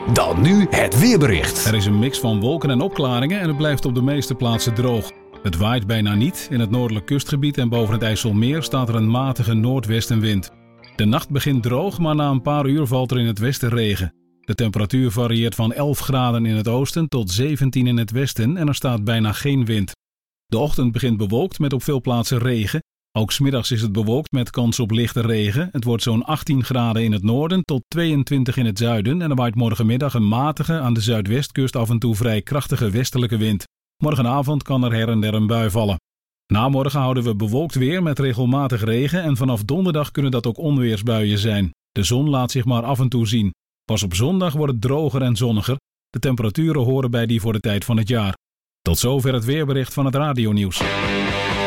Dan nu het weerbericht. Er is een mix van wolken en opklaringen en het blijft op de meeste plaatsen droog. Het waait bijna niet. In het noordelijk kustgebied en boven het IJsselmeer staat er een matige noordwestenwind. De nacht begint droog, maar na een paar uur valt er in het westen regen. De temperatuur varieert van 11 graden in het oosten tot 17 in het westen en er staat bijna geen wind. De ochtend begint bewolkt met op veel plaatsen regen. Ook 's middags is het bewolkt met kans op lichte regen. Het wordt zo'n 18 graden in het noorden tot 22 in het zuiden en er waait morgenmiddag een matige, aan de zuidwestkust af en toe vrij krachtige westelijke wind. Morgenavond kan er her en der een bui vallen. Na morgen houden we bewolkt weer met regelmatig regen en vanaf donderdag kunnen dat ook onweersbuien zijn. De zon laat zich maar af en toe zien. Pas op zondag wordt het droger en zonniger. De temperaturen horen bij die voor de tijd van het jaar. Tot zover het weerbericht van het radionieuws.